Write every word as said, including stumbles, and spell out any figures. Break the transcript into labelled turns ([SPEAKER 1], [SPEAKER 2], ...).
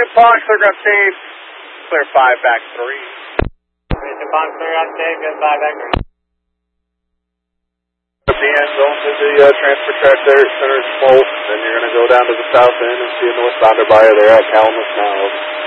[SPEAKER 1] Mission Fox, they're going to take clear five, back three.
[SPEAKER 2] Mission Fox, clear on stage, good five, back three.
[SPEAKER 3] At the end, going to the uh, transfer track there at Center's Bolt, then you're going to go down to the south end and see a northbounder buyer there at Calumet now.